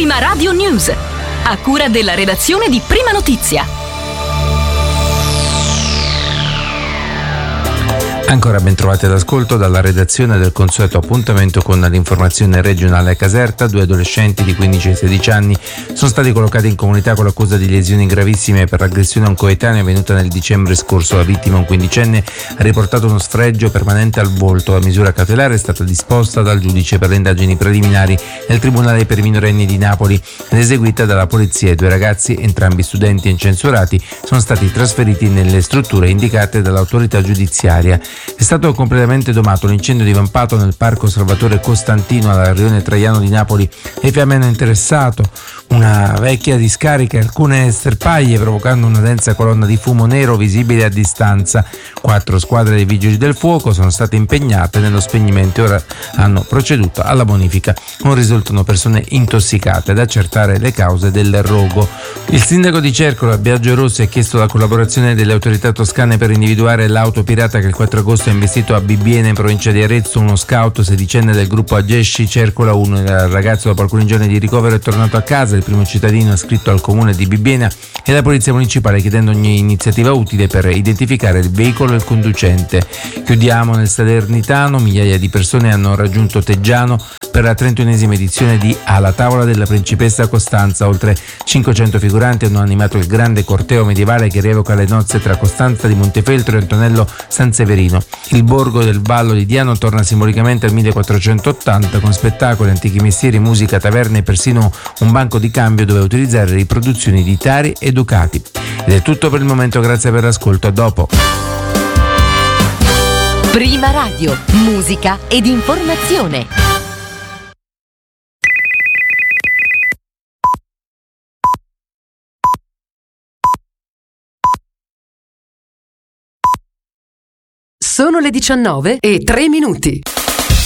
Prima Radio News, a cura della redazione di Prima Notizia. Ancora ben trovati all'ascolto dalla redazione del consueto appuntamento con l'informazione regionale a Caserta. 2 adolescenti di 15 e 16 anni sono stati collocati in comunità con l'accusa di lesioni gravissime per l'aggressione a un coetaneo avvenuta nel dicembre scorso. La vittima, un quindicenne, ha riportato uno sfregio permanente al volto. La misura cautelare è stata disposta dal giudice per le indagini preliminari nel Tribunale per i minorenni di Napoli ed eseguita dalla polizia. I 2 ragazzi, entrambi studenti e incensurati, sono stati trasferiti nelle strutture indicate dall'autorità giudiziaria. È stato completamente domato l'incendio divampato nel parco Salvatore Costantino alla Rione Traiano di Napoli. Le fiamme hanno interessato una vecchia discarica e alcune sterpaglie, provocando una densa colonna di fumo nero visibile a distanza. 4 squadre dei vigili del fuoco sono state impegnate nello spegnimento e ora hanno proceduto alla bonifica. Non risultano persone intossicate. Ad accertare le cause del rogo. Il sindaco di Cercola, Biagio Rossi, ha chiesto la collaborazione delle autorità toscane per individuare l'auto pirata che il 4 agosto ha investito a Bibbiena, in provincia di Arezzo, uno scout sedicenne del gruppo Agesci Cercola 1. Il ragazzo, dopo alcuni giorni di ricovero, è tornato a casa. Il primo cittadino ha scritto al comune di Bibbiena e alla polizia municipale chiedendo ogni iniziativa utile per identificare il veicolo e il conducente. Chiudiamo nel Salernitano. Migliaia di persone hanno raggiunto Teggiano per la 31esima edizione di Alla tavola della principessa Costanza. Oltre 500 figuranti hanno animato il grande corteo medievale che rievoca le nozze tra Costanza di Montefeltro e Antonello Sanseverino. Il borgo del Vallo di Diano torna simbolicamente al 1480 con spettacoli, antichi mestieri, musica, taverne e persino un banco di cambio dove utilizzare riproduzioni di tari e ducati. Ed è tutto per il momento, grazie per l'ascolto, a dopo. Prima Radio, musica ed informazione. Sono le 19:03.